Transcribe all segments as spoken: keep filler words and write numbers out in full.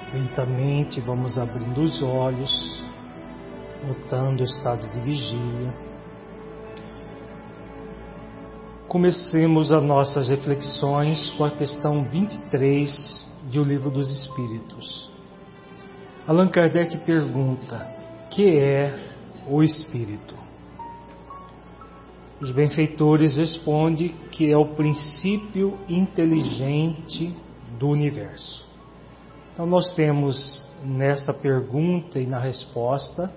Lentamente vamos abrindo os olhos, notando o estado de vigília. Comecemos as nossas reflexões com a questão vinte e três de O Livro dos Espíritos. Allan Kardec pergunta: que é o Espírito? Os benfeitores respondem que é o princípio inteligente do universo. Então nós temos nesta pergunta e na resposta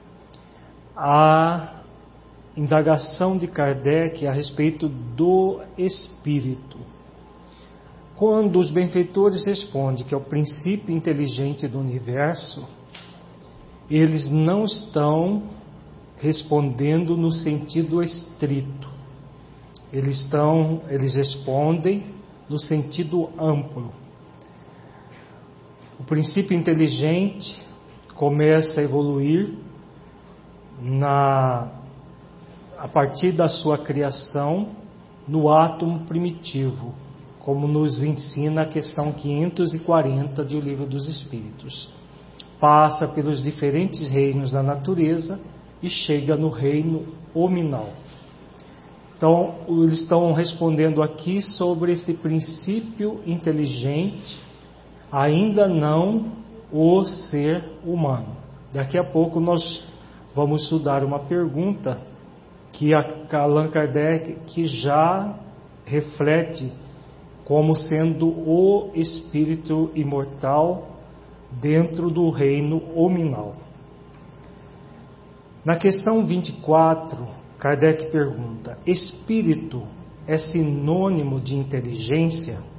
a indagação de Kardec a respeito do Espírito. Quando os benfeitores respondem que é o princípio inteligente do universo, eles não estão respondendo no sentido estrito. Eles estão, eles respondem no sentido amplo. O princípio inteligente começa a evoluir na, a partir da sua criação no átomo primitivo, como nos ensina a questão quinhentos e quarenta de O Livro dos Espíritos. Passa pelos diferentes reinos da natureza e chega no reino hominal. Então, eles estão respondendo aqui sobre esse princípio inteligente, ainda não o ser humano. Daqui a pouco nós vamos estudar uma pergunta que a Allan Kardec que já reflete como sendo o espírito imortal dentro do reino hominal. Na questão vinte e quatro, Kardec pergunta: espírito é sinônimo de inteligência?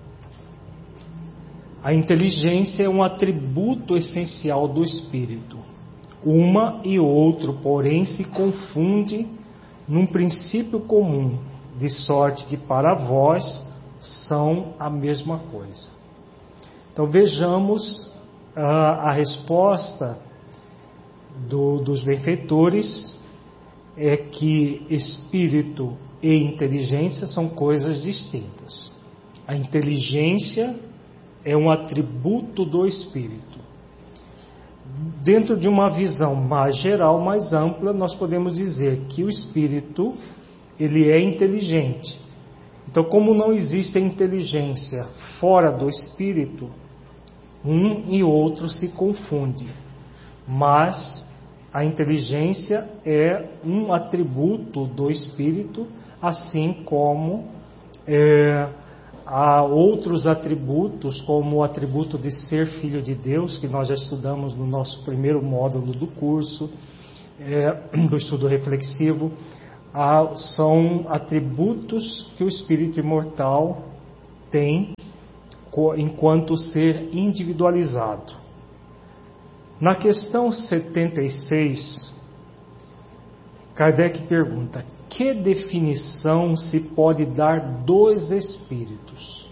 A inteligência é um atributo essencial do espírito. Uma e outro, porém, se confunde num princípio comum, de sorte que para vós são a mesma coisa. Então vejamos a, a resposta do, dos benfeitores é que espírito e inteligência são coisas distintas. A inteligência é um atributo do espírito. Dentro de uma visão mais geral, mais ampla, nós podemos dizer que o espírito, ele é inteligente. Então, como não existe a inteligência fora do espírito, um e outro se confundem. Mas a inteligência é um atributo do espírito, assim como é, há outros atributos, como o atributo de ser filho de Deus, que nós já estudamos no nosso primeiro módulo do curso, é, do estudo reflexivo. Há, são atributos que o espírito imortal tem enquanto ser individualizado. Na questão setenta e seis, Kardec pergunta: que definição se pode dar dos espíritos?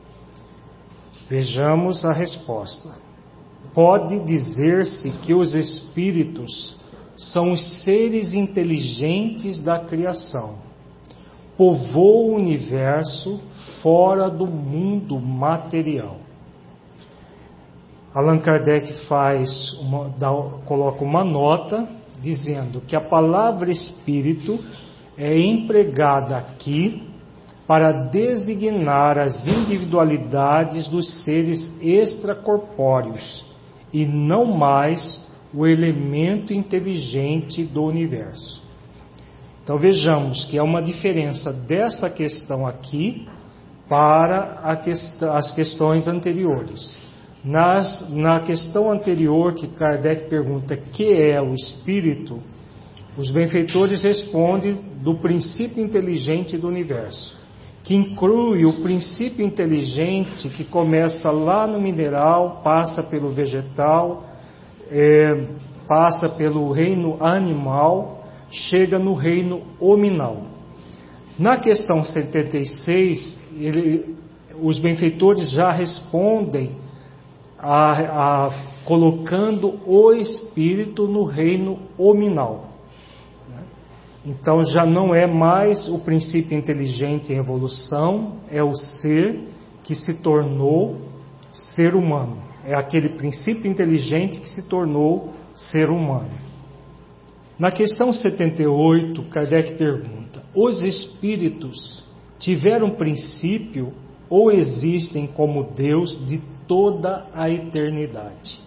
Vejamos a resposta. Pode dizer-se que os espíritos são os seres inteligentes da criação, povoam o universo fora do mundo material. Allan Kardec faz uma, dá, coloca uma nota dizendo que a palavra espírito é empregada aqui para designar as individualidades dos seres extracorpóreos e não mais o elemento inteligente do universo. Então vejamos que há uma diferença dessa questão aqui para a quest- as questões anteriores. Nas, na questão anterior que Kardec pergunta que é o espírito, os benfeitores respondem do princípio inteligente do universo, que inclui o princípio inteligente que começa lá no mineral, passa pelo vegetal, é, passa pelo reino animal, chega no reino hominal. Na questão setenta e seis, ele, os benfeitores já respondem a, a, colocando o espírito no reino hominal. Então já não é mais o princípio inteligente em evolução, é o ser que se tornou ser humano. é aquele princípio inteligente que se tornou ser humano. Na questão setenta e oito, Kardec pergunta: os espíritos tiveram princípio ou existem como Deus de toda a eternidade?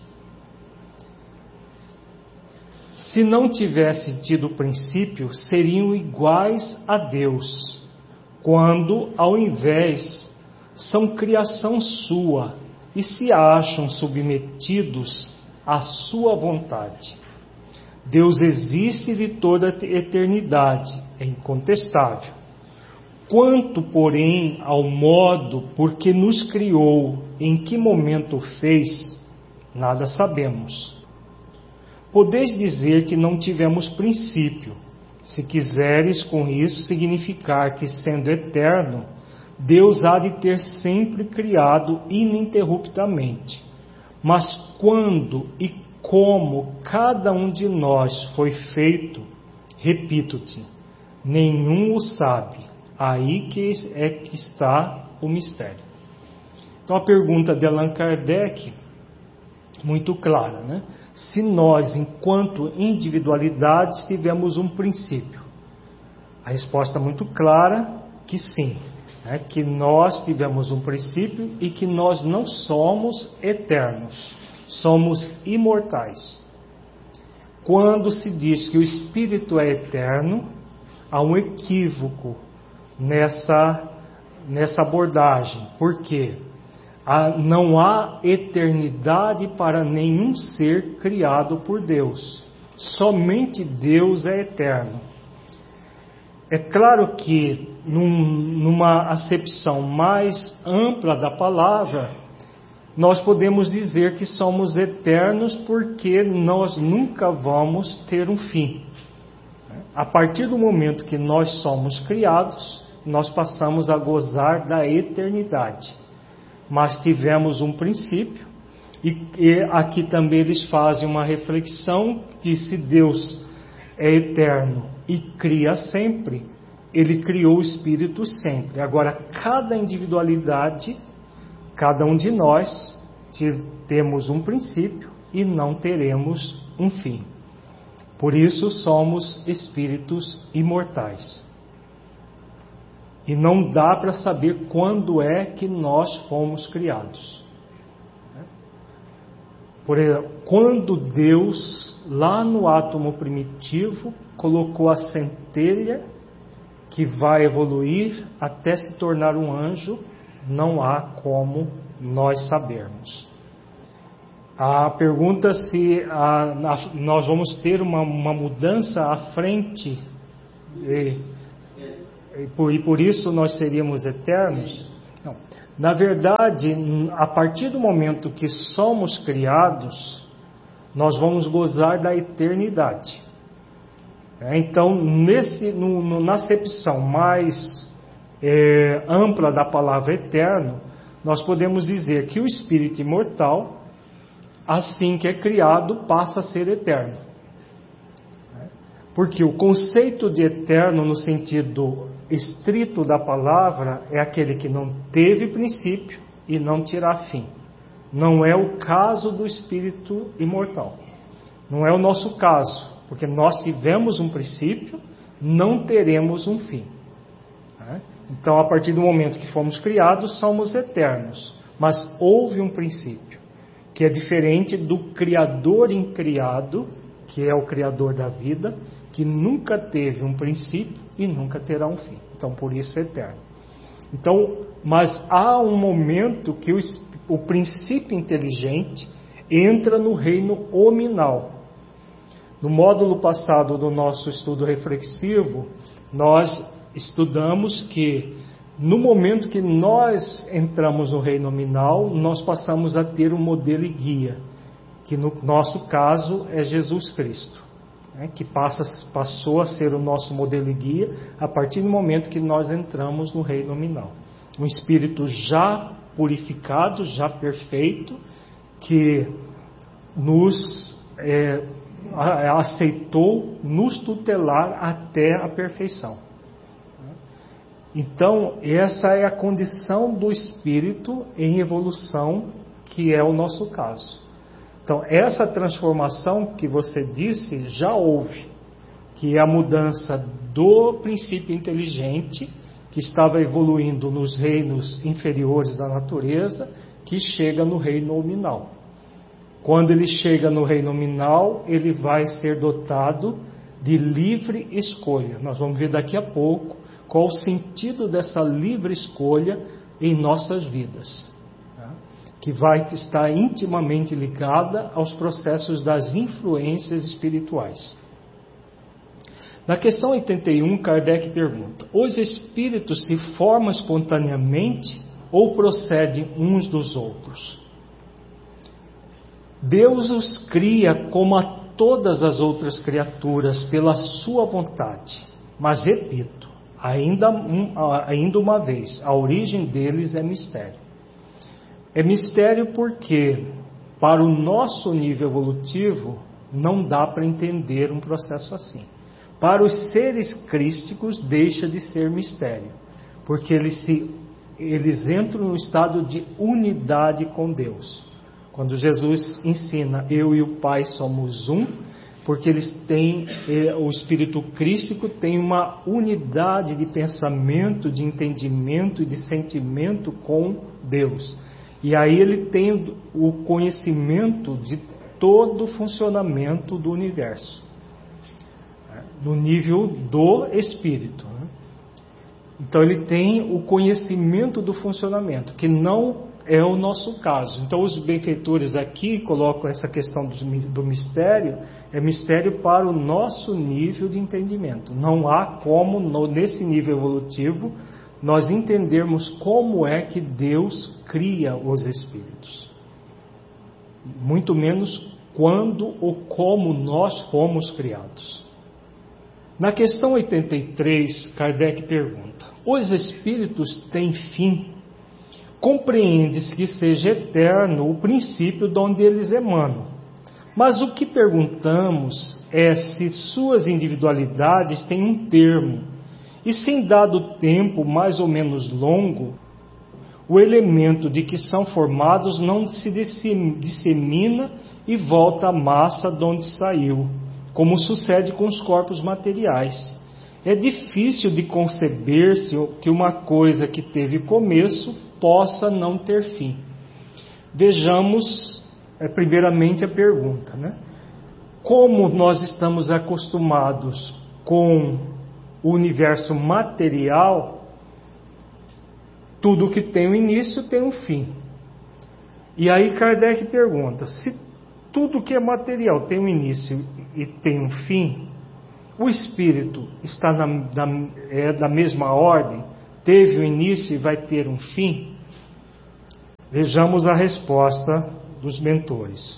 Se não tivesse tido princípio, seriam iguais a Deus, quando, ao invés, são criação sua e se acham submetidos à sua vontade. Deus existe de toda a eternidade, é incontestável. Quanto, porém, ao modo por que nos criou, em que momento o fez, nada sabemos. Podeis dizer que não tivemos princípio, se quiseres com isso significar que, sendo eterno, Deus há de ter sempre criado ininterruptamente. Mas quando e como cada um de nós foi feito, repito-te, nenhum o sabe. Aí que é que está o mistério. Então a pergunta de Allan Kardec, muito clara, né? Se nós, enquanto individualidades, tivemos um princípio. A resposta é muito clara que sim, né? Que nós tivemos um princípio e que nós não somos eternos, somos imortais. Quando se diz que o espírito é eterno, há um equívoco nessa, nessa abordagem. Por quê? Não há eternidade para nenhum ser criado por Deus. Somente Deus é eterno. É claro que, num, numa acepção mais ampla da palavra, nós podemos dizer que somos eternos porque nós nunca vamos ter um fim. A partir do momento que nós somos criados, nós passamos a gozar da eternidade. Mas tivemos um princípio, e, e aqui também eles fazem uma reflexão que se Deus é eterno e cria sempre, Ele criou o Espírito sempre. Agora, cada individualidade, cada um de nós, temos um princípio e não teremos um fim. Por isso somos espíritos imortais. E não dá para saber quando é que nós fomos criados. Por exemplo, quando Deus, lá no átomo primitivo, colocou a centelha que vai evoluir até se tornar um anjo, não há como nós sabermos. A pergunta se a, a, nós vamos ter uma, uma mudança à frente e, e, por, e por isso nós seríamos eternos? Não. Na verdade, a partir do momento que somos criados, nós vamos gozar da eternidade. Então, nesse, no, no, na acepção mais é, ampla da palavra eterno, nós podemos dizer que o espírito imortal, assim que é criado, passa a ser eterno. Porque o conceito de eterno, no sentido estrito da palavra, é aquele que não teve princípio e não terá fim. Não é o caso do espírito imortal. Não é o nosso caso, porque nós tivemos um princípio, não teremos um fim. Então, a partir do momento que fomos criados, somos eternos. Mas houve um princípio, que é diferente do Criador incriado, que é o Criador da vida, que nunca teve um princípio e nunca terá um fim. Então, por isso é eterno. Então, mas há um momento que o, o princípio inteligente entra no reino hominal. No módulo passado do nosso estudo reflexivo, nós estudamos que no momento que nós entramos no reino nominal, nós passamos a ter um modelo e guia, que no nosso caso é Jesus Cristo, né, que passa, passou a ser o nosso modelo e guia a partir do momento que nós entramos no reino nominal. Um espírito já purificado, já perfeito, que nos é, aceitou nos tutelar até a perfeição. Então, essa é a condição do espírito em evolução que é o nosso caso. Então, essa transformação que você disse já houve, que é a mudança do princípio inteligente, que estava evoluindo nos reinos inferiores da natureza, que chega no reino nominal. Quando ele chega no reino nominal, ele vai ser dotado de livre escolha. Nós vamos ver daqui a pouco qual o sentido dessa livre escolha em nossas vidas, tá? Que vai estar intimamente ligada aos processos das influências espirituais. Na questão oitenta e um, Kardec pergunta: os espíritos se formam espontaneamente ou procedem uns dos outros? Deus os cria como a todas as outras criaturas pela sua vontade. Mas repito, ainda, um, ainda uma vez, a origem deles é mistério. É mistério porque, para o nosso nível evolutivo, não dá para entender um processo assim. Para os seres crísticos, deixa de ser mistério, porque eles, se, eles entram no estado de unidade com Deus. Quando Jesus ensina, eu e o Pai somos um, porque eles têm, o espírito crístico tem uma unidade de pensamento, de entendimento e de sentimento com Deus. E aí ele tem o conhecimento de todo o funcionamento do universo, no nível do espírito. Então ele tem o conhecimento do funcionamento, que não é o nosso caso. Então os benfeitores aqui colocam essa questão do mistério, é mistério para o nosso nível de entendimento. Não há como, nesse nível evolutivo, nós entendermos como é que Deus cria os espíritos. Muito menos quando ou como nós fomos criados. Na questão oitenta e três, Kardec pergunta: os espíritos têm fim? Compreende-se que seja eterno o princípio de onde eles emanam. Mas o que perguntamos é se suas individualidades têm um termo, e se em dado tempo mais ou menos longo, o elemento de que são formados não se dissemina e volta à massa de onde saiu, como sucede com os corpos materiais. É difícil de conceber-se que uma coisa que teve começo possa não ter fim. Vejamos, primeiramente, a pergunta, né? Como nós estamos acostumados com o universo material, tudo que tem um início tem um fim. E aí Kardec pergunta: se tudo que é material tem um início e tem um fim, o espírito está na, na, é da mesma ordem? Teve um início e vai ter um fim? Vejamos a resposta dos mentores.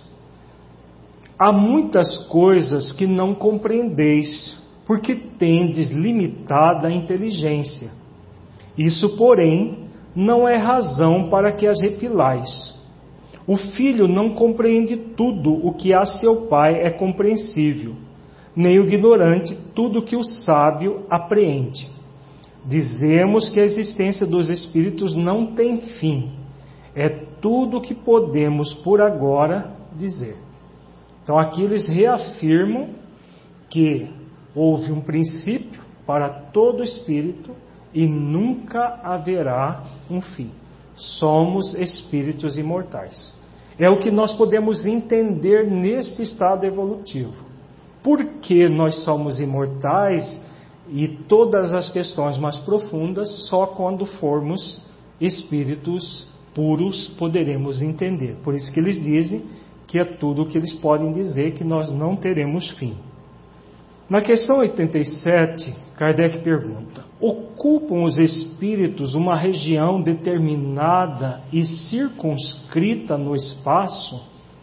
Há muitas coisas que não compreendeis, porque tendes limitada a inteligência. Isso, porém, não é razão para que as repilais. O filho não compreende tudo o que a seu pai é compreensível, nem o ignorante tudo o que o sábio apreende. Dizemos que a existência dos espíritos não tem fim. É tudo o que podemos por agora dizer. Então aqui eles reafirmam que houve um princípio para todo espírito e nunca haverá um fim. Somos espíritos imortais. É o que nós podemos entender nesse estado evolutivo. Por que nós somos imortais? E todas as questões mais profundas, só quando formos espíritos puros poderemos entender. Por isso que eles dizem que é tudo o que eles podem dizer, que nós não teremos fim. Na questão oitenta e sete, Kardec pergunta: ocupam os espíritos uma região determinada e circunscrita no espaço?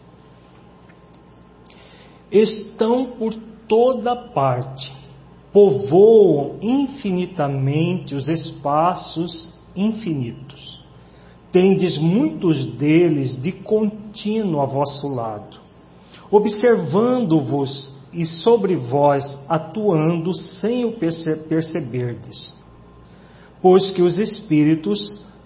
Estão por toda parte, povoam infinitamente os espaços infinitos. Tendes muitos deles de contínuo a vosso lado, observando-vos e sobre vós atuando sem o perceberdes, pois que os espíritos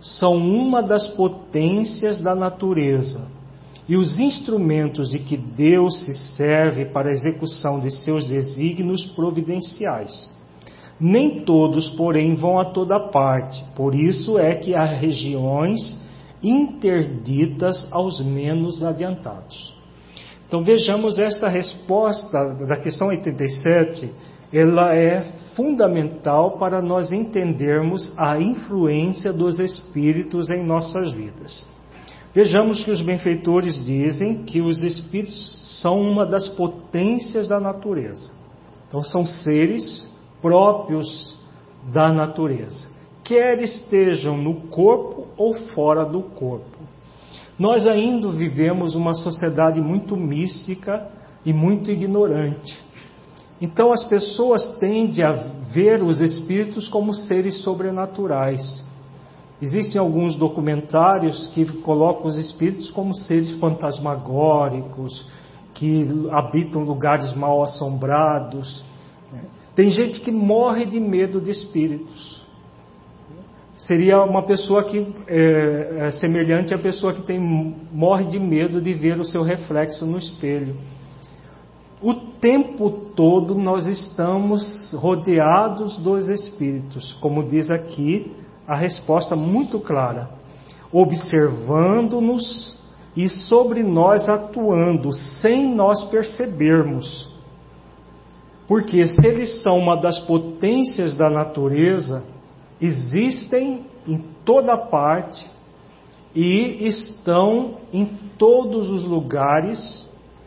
são uma das potências da natureza e os instrumentos de que Deus se serve para a execução de seus desígnios providenciais. Nem todos, porém, vão a toda parte. Por isso é que há regiões interditas aos menos adiantados. Então vejamos esta resposta da questão oitenta e sete, ela é fundamental para nós entendermos a influência dos espíritos em nossas vidas. Vejamos que os benfeitores dizem que os espíritos são uma das potências da natureza. Então são seres próprios da natureza, quer estejam no corpo ou fora do corpo. Nós ainda vivemos uma sociedade muito mística e muito ignorante. Então as pessoas tendem a ver os espíritos como seres sobrenaturais. Existem alguns documentários que colocam os espíritos como seres fantasmagóricos, que habitam lugares mal assombrados. Tem gente que morre de medo de espíritos. Seria uma pessoa que é, é semelhante à pessoa que tem, morre de medo de ver o seu reflexo no espelho. O tempo todo nós estamos rodeados dos espíritos, como diz aqui a resposta muito clara, observando-nos e sobre nós atuando, sem nós percebermos. Porque se eles são uma das potências da natureza, existem em toda parte e estão em todos os lugares,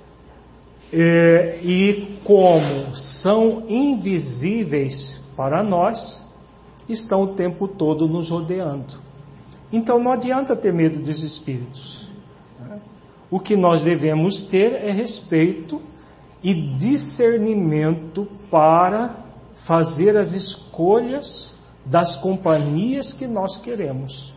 é, e como são invisíveis para nós, estão o tempo todo nos rodeando. Então não adianta ter medo dos espíritos. O que nós devemos ter é respeito e discernimento para fazer as escolhas das companhias que nós queremos.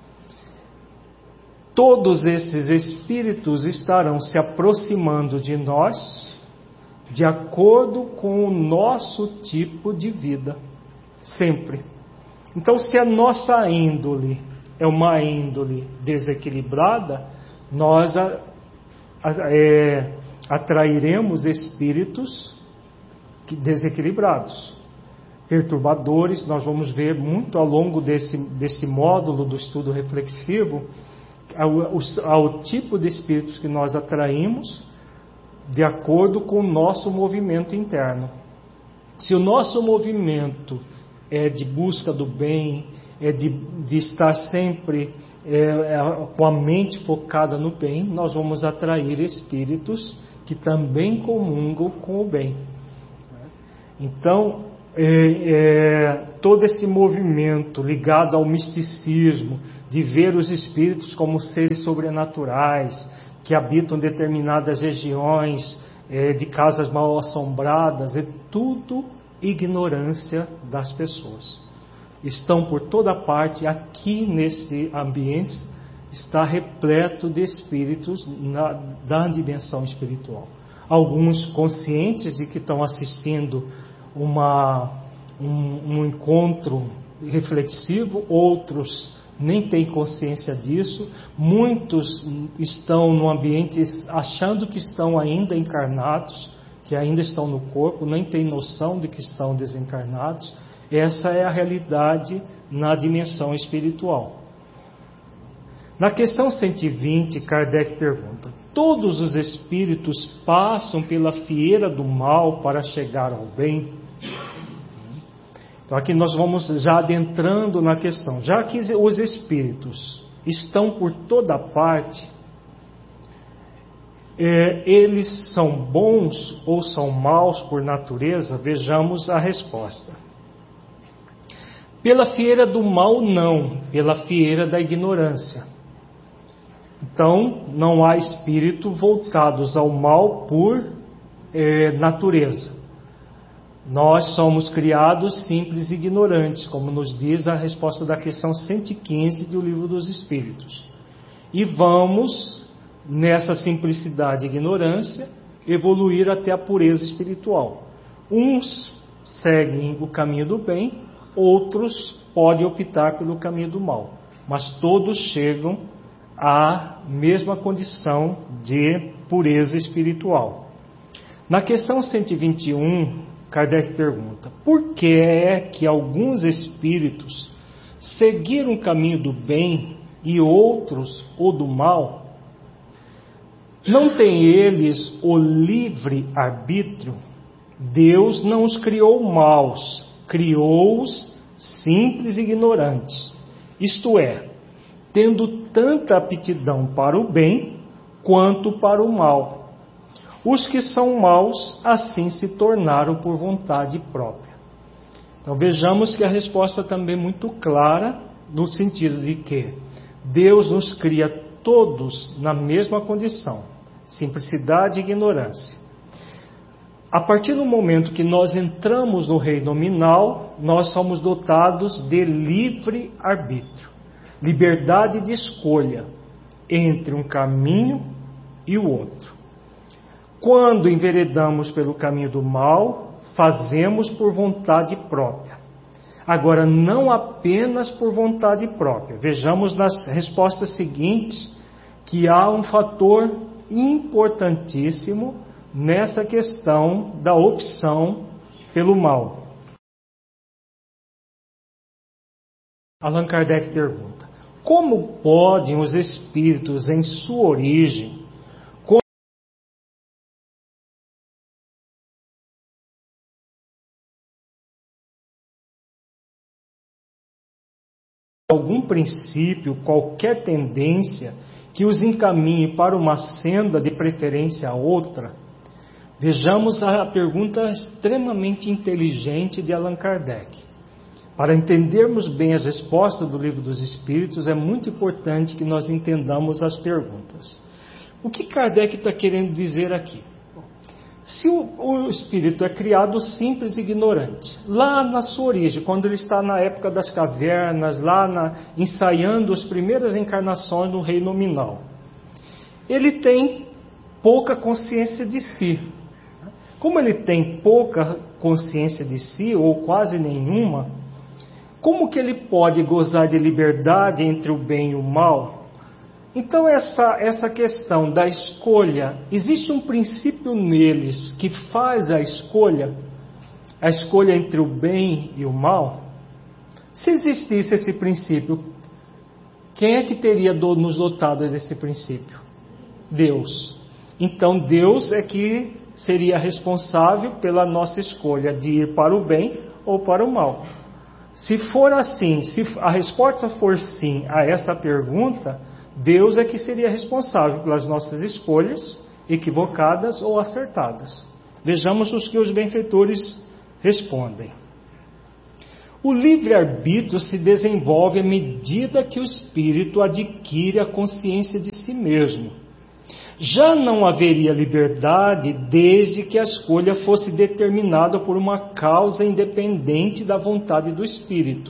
Todos esses espíritos estarão se aproximando de nós de acordo com o nosso tipo de vida, sempre. Então, se a nossa índole é uma índole desequilibrada, nós a, a, é, atrairemos espíritos desequilibrados, perturbadores. Nós vamos ver muito ao longo desse, desse módulo do estudo reflexivo ao, ao tipo de espíritos que nós atraímos de acordo com o nosso movimento interno. Se o nosso movimento é de busca do bem, é de, de estar sempre é, é, com a mente focada no bem, nós vamos atrair espíritos que também comungam com o bem. Então, é, é, todo esse movimento ligado ao misticismo, de ver os espíritos como seres sobrenaturais, que habitam determinadas regiões, é, de casas mal assombradas, é tudo ignorância das pessoas. Estão por toda parte. Aqui nesse ambiente está repleto de espíritos na, da dimensão espiritual. Alguns conscientes de que estão assistindo uma, um, um encontro reflexivo, outros nem têm consciência disso. Muitos estão no ambiente achando que estão ainda encarnados, que ainda estão no corpo, nem têm noção de que estão desencarnados. Essa é a realidade na dimensão espiritual. Na questão cento e vinte, Kardec pergunta: todos os espíritos passam pela fieira do mal para chegar ao bem? Então aqui nós vamos já adentrando na questão. Já que os espíritos estão por toda parte, é, eles são bons ou são maus por natureza? Vejamos a resposta. Pela fieira do mal, não. Pela fieira da ignorância. Então, não há espírito voltados ao mal por é, natureza. Nós somos criados simples e ignorantes, como nos diz a resposta da questão cento e quinze do Livro dos Espíritos. E vamos, nessa simplicidade e ignorância, evoluir até a pureza espiritual. Uns seguem o caminho do bem, outros podem optar pelo caminho do mal. mas todos chegam à mesma condição de pureza espiritual. Na questão cento e vinte e um, Kardec pergunta: por que é que alguns espíritos seguiram o caminho do bem e outros o do mal? Não têm eles o livre arbítrio? Deus não os criou maus, criou-os simples e ignorantes, isto é, tendo tanta aptidão para o bem quanto para o mal. Os que são maus assim se tornaram por vontade própria. Então vejamos que a resposta também é muito clara, no sentido de que Deus nos cria todos na mesma condição, simplicidade e ignorância. A partir do momento que nós entramos no reino nominal, nós somos dotados de livre arbítrio, liberdade de escolha entre um caminho e o outro. Quando enveredamos pelo caminho do mal, fazemos por vontade própria. Agora, não apenas por vontade própria. Vejamos nas respostas seguintes que há um fator importantíssimo nessa questão da opção pelo mal. Allan Kardec pergunta: como podem os espíritos em sua origem algum princípio, qualquer tendência que os encaminhe para uma senda de preferência a outra? Vejamos a pergunta extremamente inteligente de Allan Kardec. Para entendermos bem as respostas do Livro dos Espíritos, é muito importante que nós entendamos as perguntas. O que Kardec está querendo dizer aqui? Se o, o espírito é criado simples e ignorante, lá na sua origem, quando ele está na época das cavernas, lá na, ensaiando as primeiras encarnações no reino nominal, ele tem pouca consciência de si. Como ele tem pouca consciência de si, ou quase nenhuma, como que ele pode gozar de liberdade entre o bem e o mal? Então essa, essa questão da escolha, existe um princípio neles que faz a escolha, a escolha entre o bem e o mal? Se existisse esse princípio, quem é que teria nos dotado desse princípio? Deus. Então Deus é que seria responsável pela nossa escolha de ir para o bem ou para o mal. Se for assim, se a resposta for sim a essa pergunta, Deus é que seria responsável pelas nossas escolhas, equivocadas ou acertadas. Vejamos os que os benfeitores respondem. O livre-arbítrio se desenvolve à medida que o espírito adquire a consciência de si mesmo. Já não haveria liberdade desde que a escolha fosse determinada por uma causa independente da vontade do espírito.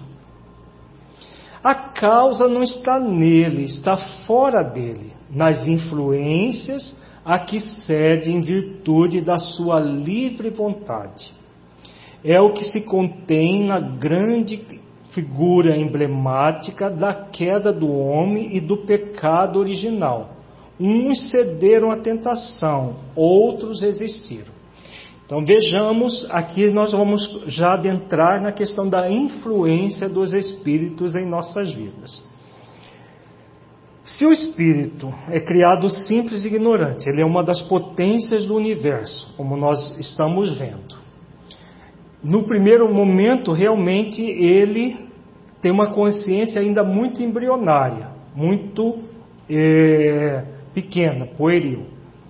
A causa não está nele, está fora dele, nas influências a que cede em virtude da sua livre vontade. É o que se contém na grande figura emblemática da queda do homem e do pecado original. Uns cederam à tentação, outros resistiram. Então vejamos, aqui nós vamos já adentrar na questão da influência dos espíritos em nossas vidas. Se o espírito é criado simples e ignorante, ele é uma das potências do universo, como nós estamos vendo. No primeiro momento, realmente, ele tem uma consciência ainda muito embrionária, muito é, pequena, pueril.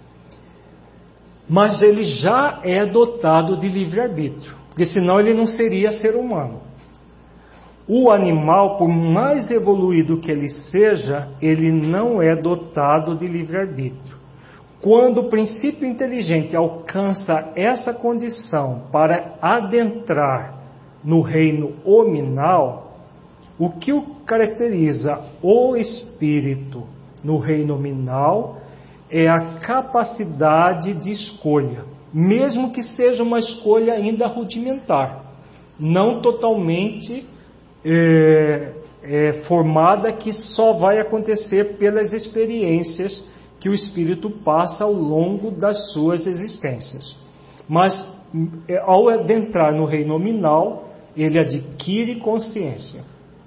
Mas ele já é dotado de livre-arbítrio, porque senão ele não seria ser humano. O animal, por mais evoluído que ele seja, ele não é dotado de livre-arbítrio. Quando o princípio inteligente alcança essa condição para adentrar no reino nominal, o que o caracteriza o espírito no reino nominal é a capacidade de escolha, mesmo que seja uma escolha ainda rudimentar, não totalmente é, é, formada que só vai acontecer pelas experiências que o espírito passa ao longo das suas existências. Mas ao adentrar no reino nominal, ele adquire consciência.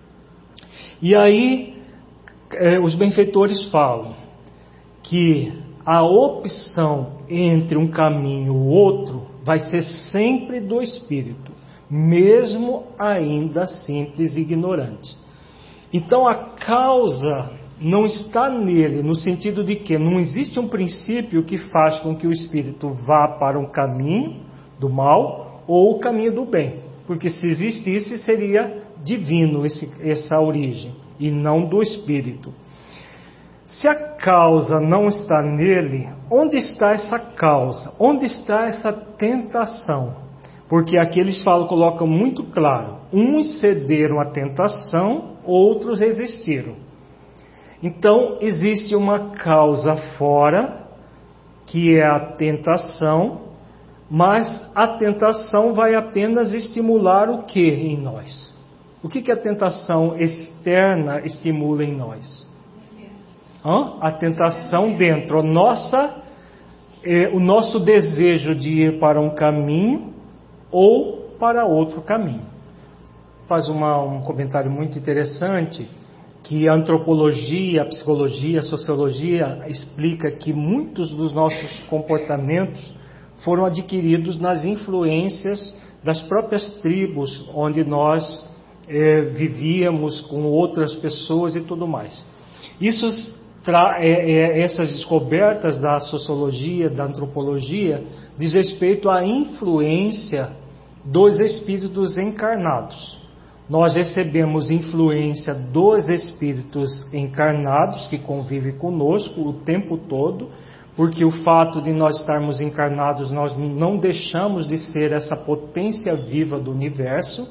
E aí é, os benfeitores falam que a opção entre um caminho e o outro vai ser sempre do espírito, mesmo ainda simples e ignorante. Então a causa não está nele, no sentido de que não existe um princípio que faz com que o espírito vá para um caminho do mal ou o caminho do bem, porque se existisse seria divino esse, essa origem e não do espírito. Se a causa não está nele, onde está essa causa? Onde está essa tentação? Porque aqui eles falam, colocam muito claro, uns cederam à tentação, outros resistiram. Então existe uma causa fora, que é a tentação, mas a tentação vai apenas estimular o que em nós? O que, que a tentação externa estimula em nós? Hã? A tentação dentro, a nossa, eh, o nosso desejo de ir para um caminho ou para outro caminho. Faz uma, um comentário muito interessante, que a antropologia, a psicologia, a sociologia explica que muitos dos nossos comportamentos foram adquiridos nas influências das próprias tribos onde nós eh, vivíamos com outras pessoas e tudo mais. Isso tra- é, é, essas descobertas da sociologia, da antropologia, diz respeito à influência dos espíritos encarnados. Nós recebemos influência dos espíritos encarnados que convivem conosco o tempo todo, porque o fato de nós estarmos encarnados, nós não deixamos de ser essa potência viva do universo,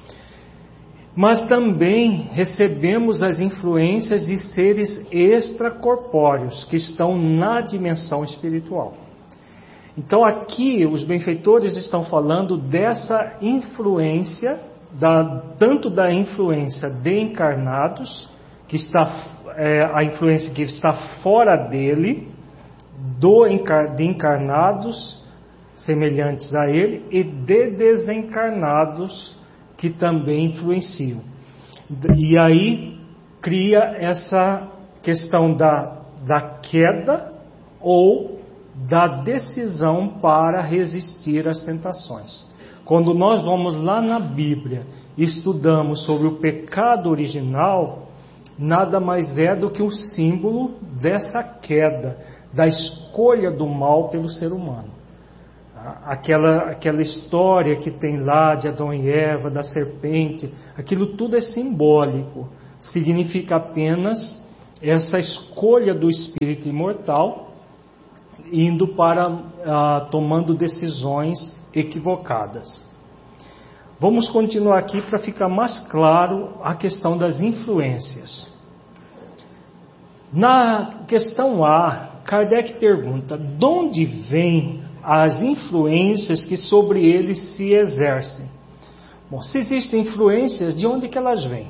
mas também recebemos as influências de seres extracorpóreos que estão na dimensão espiritual. Então aqui os benfeitores estão falando dessa influência, da, tanto da influência de encarnados, que está, é, a influência que está fora dele, do, de encarnados semelhantes a ele, e de desencarnados que também influenciam. E aí cria essa questão da, da queda ou da decisão para resistir às tentações. Quando nós vamos lá na Bíblia e estudamos sobre o pecado original, nada mais é do que o símbolo dessa queda, da escolha do mal pelo ser humano. Aquela, aquela história que tem lá de Adão e Eva, da serpente, aquilo tudo é simbólico, significa apenas essa escolha do espírito imortal indo para, ah, tomando decisões equivocadas. Vamos continuar aqui para ficar mais claro a questão das influências. Na questão A, Kardec pergunta: de onde vêm as influências que sobre eles se exercem? Bom, se existem influências, de onde que elas vêm?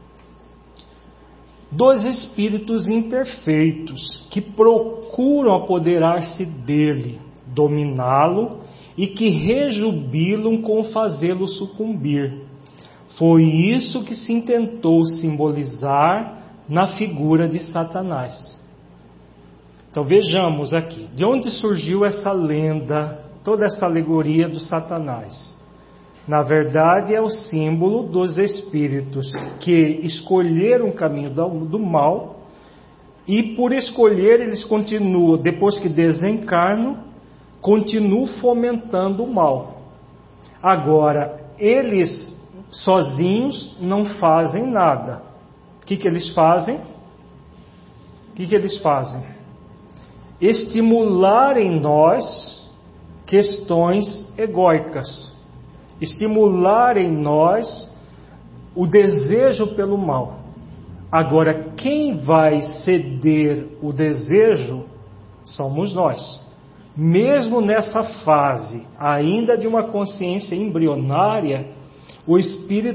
Dos espíritos imperfeitos, que procuram apoderar-se dele, dominá-lo, e que rejubilam com fazê-lo sucumbir. Foi isso que se intentou simbolizar na figura de Satanás. Então vejamos aqui, de onde surgiu essa lenda, toda essa alegoria do Satanás? Na verdade é o símbolo dos espíritos que escolheram o caminho do mal e por escolher eles continuam, depois que desencarnam, continuam fomentando o mal. Agora, eles sozinhos não fazem nada. O que, que eles fazem? O que, que eles fazem? Estimular em nós questões egóicas. Estimular em nós o desejo pelo mal. Agora, quem vai ceder o desejo somos nós. Mesmo nessa fase, ainda de uma consciência embrionária, o espírito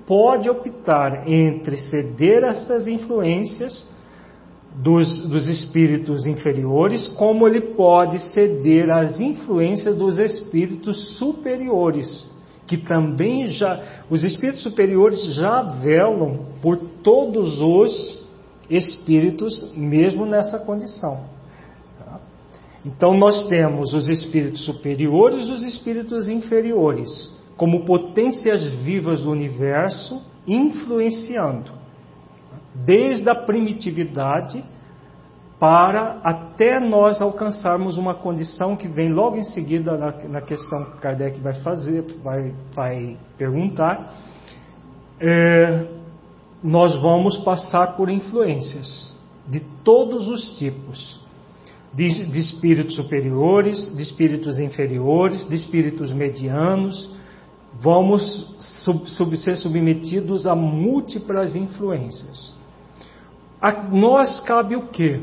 pode optar entre ceder a essas influências dos, dos espíritos inferiores, como ele pode ceder às influências dos espíritos superiores, que também já, os espíritos superiores já velam por todos os espíritos, mesmo nessa condição. Então nós temos os espíritos superiores e os espíritos inferiores, como potências vivas do universo, influenciando, desde a primitividade para até nós alcançarmos uma condição que vem logo em seguida na, na questão que Kardec vai fazer, vai, vai perguntar, é, nós vamos passar por influências de todos os tipos, de, de espíritos superiores, de espíritos inferiores, de espíritos medianos, vamos sub, sub, ser submetidos a múltiplas influências. A nós cabe o quê?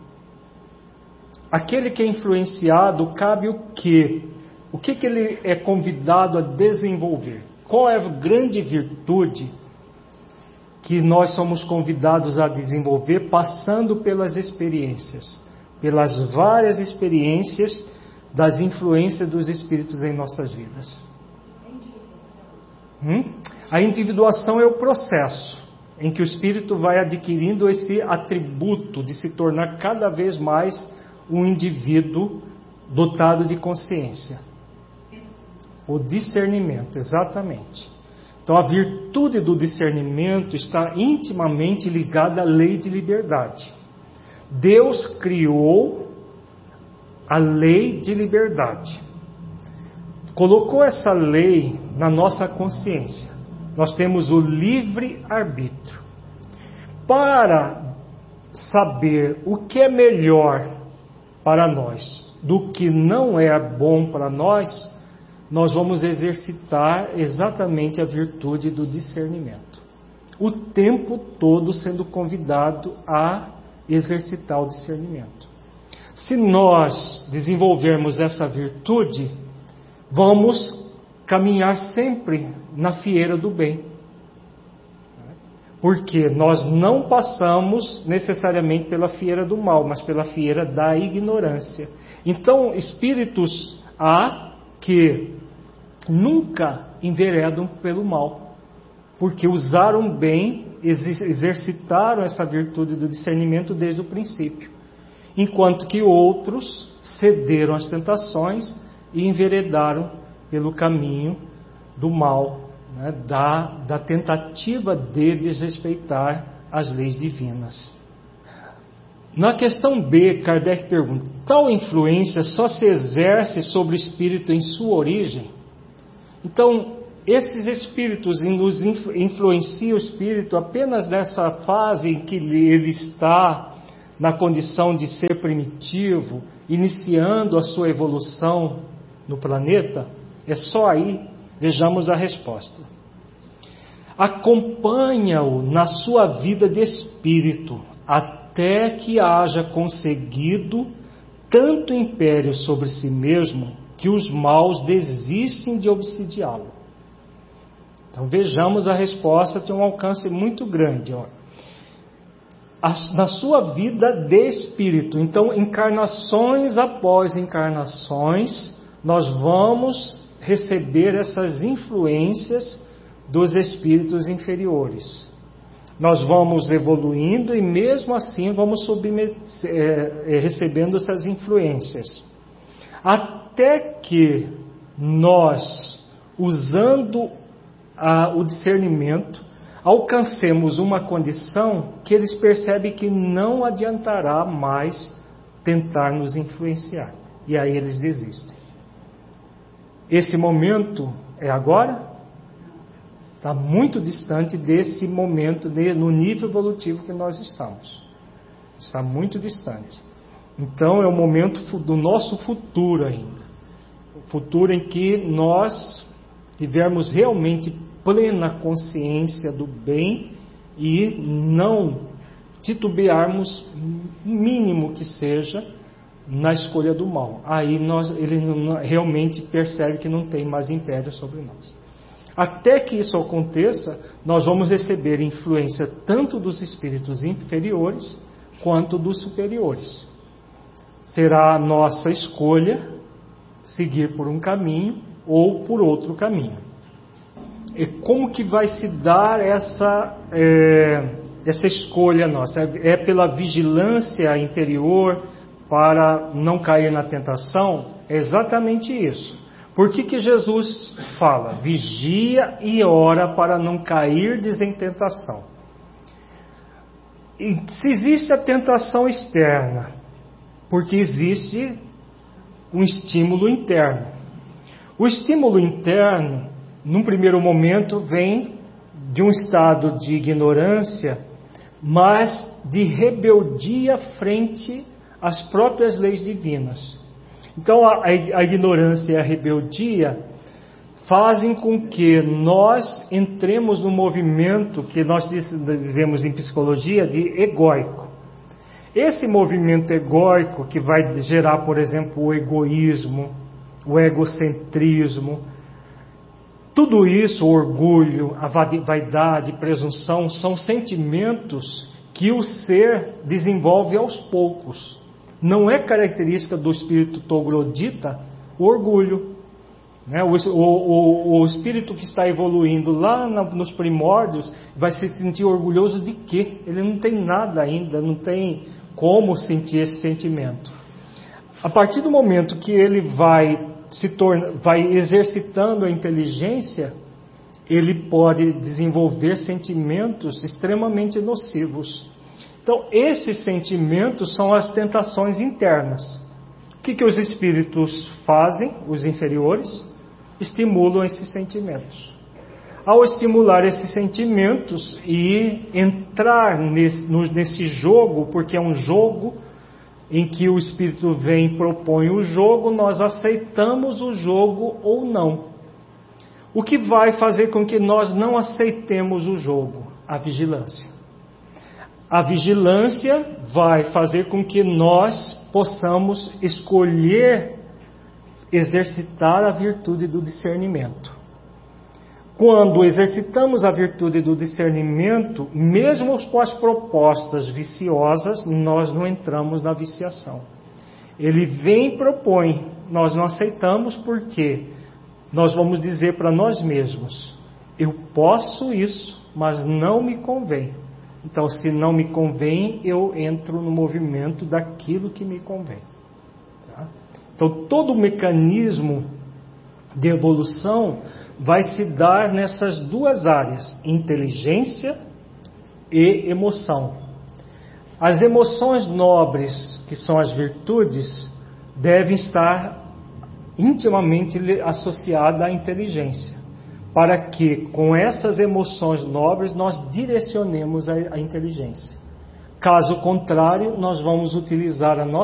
Aquele que é influenciado, cabe o quê? O que, que ele é convidado a desenvolver? Qual é a grande virtude que nós somos convidados a desenvolver passando pelas experiências? Pelas várias experiências das influências dos espíritos em nossas vidas. Hum? A individuação é o processo em que o espírito vai adquirindo esse atributo de se tornar cada vez mais um indivíduo dotado de consciência. O discernimento, exatamente. Então a virtude do discernimento está intimamente ligada à lei de liberdade. Deus criou a lei de liberdade. Colocou essa lei na nossa consciência. Nós temos o livre-arbítrio. Para saber o que é melhor para nós do que não é bom para nós, nós vamos exercitar exatamente a virtude do discernimento. O tempo todo sendo convidado a exercitar o discernimento. Se nós desenvolvermos essa virtude, vamos caminhar sempre na fieira do bem. Porque nós não passamos necessariamente pela fieira do mal, mas pela fieira da ignorância. Então, espíritos há que nunca enveredam pelo mal, porque usaram bem, exercitaram essa virtude do discernimento desde o princípio. Enquanto que outros cederam às tentações e enveredaram pelo caminho do mal, né, da, da tentativa de desrespeitar as leis divinas. Na questão B, Kardec pergunta: tal influência só se exerce sobre o espírito em sua origem? Então, esses espíritos nos influenciam o espírito apenas nessa fase em que ele está na condição de ser primitivo, iniciando a sua evolução no planeta? É só aí? Vejamos a resposta. Acompanha-o na sua vida de espírito, até que haja conseguido tanto império sobre si mesmo, que os maus desistem de obsidiá-lo. Então vejamos a resposta, tem um alcance muito grande. Ó. Na sua vida de espírito, então encarnações após encarnações, nós vamos receber essas influências dos espíritos inferiores. Nós vamos evoluindo e mesmo assim vamos submet- é, recebendo essas influências. Até que nós, usando a, o discernimento, alcancemos uma condição que eles percebem que não adiantará mais tentar nos influenciar. E aí eles desistem. Esse momento é agora? Está muito distante desse momento, no nível evolutivo que nós estamos. Está muito distante. Então é o momento do nosso futuro ainda. O futuro em que nós tivermos realmente plena consciência do bem e não titubearmos, mínimo que seja, na escolha do mal. Aí nós, ele realmente percebe que não tem mais império sobre nós. Até que isso aconteça, nós vamos receber influência tanto dos espíritos inferiores quanto dos superiores. Será a nossa escolha seguir por um caminho ou por outro caminho. E como que vai se dar essa, é, essa escolha nossa? É pela vigilância interior para não cair na tentação? É exatamente isso. Por que que Jesus fala? Vigia e ora para não cair em tentação. E se existe a tentação externa, porque existe um estímulo interno. O estímulo interno, num primeiro momento, vem de um estado de ignorância, mas de rebeldia frente às próprias leis divinas. Então a, a ignorância e a rebeldia fazem com que nós entremos no movimento que nós dizemos em psicologia de egóico. Esse movimento egóico que vai gerar, por exemplo, o egoísmo, o egocentrismo, tudo isso, o orgulho, a vaidade, presunção, são sentimentos que o ser desenvolve aos poucos. Não é característica do espírito troglodita o orgulho. Né? O, o, o espírito que está evoluindo lá na, nos primórdios vai se sentir orgulhoso de quê? Ele não tem nada ainda, não tem como sentir esse sentimento. A partir do momento que ele vai, se torna, vai exercitando a inteligência, ele pode desenvolver sentimentos extremamente nocivos. Então, esses sentimentos são as tentações internas. O que, que os espíritos fazem, os inferiores? Estimulam esses sentimentos. Ao estimular esses sentimentos e entrar nesse, nesse jogo, porque é um jogo em que o espírito vem e propõe o jogo, nós aceitamos o jogo ou não. O que vai fazer com que nós não aceitemos o jogo? A vigilância. A vigilância vai fazer com que nós possamos escolher exercitar a virtude do discernimento. Quando exercitamos a virtude do discernimento, mesmo com as propostas viciosas, nós não entramos na viciação. Ele vem e propõe, nós não aceitamos porque nós vamos dizer para nós mesmos: eu posso isso, mas não me convém. Então, se não me convém, eu entro no movimento daquilo que me convém. Tá? Então, todo o mecanismo de evolução vai se dar nessas duas áreas, inteligência e emoção. As emoções nobres, que são as virtudes, devem estar intimamente associadas à inteligência, para que com essas emoções nobres nós direcionemos a, a inteligência. Caso contrário, nós vamos utilizar a nossa